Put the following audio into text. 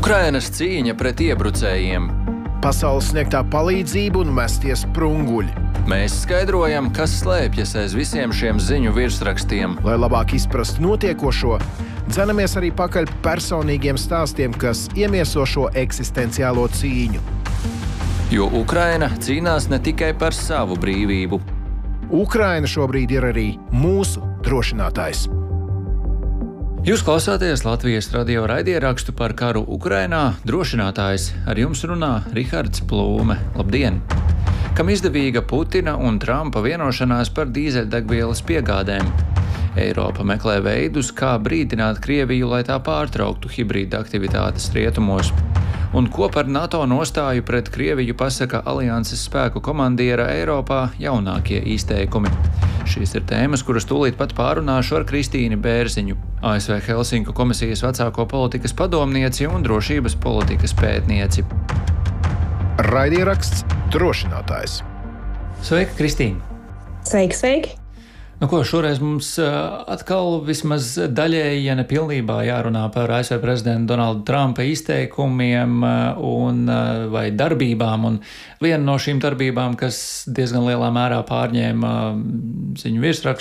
Ukrainas cīņa pret iebrucējiem. Pasaules sniegtā palīdzība un mestie sprunguļi. Mēs skaidrojam, kas slēpjas aiz visiem šiem ziņu virsrakstiem. Lai labāk izprastu notiekošo, dzenamies arī pakaļ personīgiem stāstiem, kas iemieso šo eksistenciālo cīņu. Jo Ukraina cīnās ne tikai par savu brīvību. Ukraina šobrīd ir arī mūsu drošinātājs. Jūs klausāties Latvijas radio raidierakstu par karu Ukrainā. Drošinātājs ar jums runā Rihards Plūme. Labdien! Kam izdevīga Putina un Trumpa vienošanās par dīzeļdegvielas piegādēm. Eiropa meklē veidus, kā brīdināt Krieviju, lai tā pārtrauktu hibrīda aktivitātes rietumos. Un ko par NATO nostāju pret Krieviju pasaka alianses spēku komandiera Eiropā jaunākie izteikumi. Šīs ir tēmas, kuras tūlīt pat pārunāšu ar Kristīni Bērziņu, ASV Helsinku komisijas vecāko politikas padomnieci un drošības politikas pētnieci. Raidieraksts Drošinātājs. Sveika, Kristīne! Sveiki! Nu ko, šoreiz mums atkal vismaz daļēji, ja ne pilnībā jārunā par ASV prezidenta Donalda Trumpa izteikumiem vai darbībām. Un viena no šīm darbībām, kas diezgan lielā mērā pārņēma ziņu virsrakstu,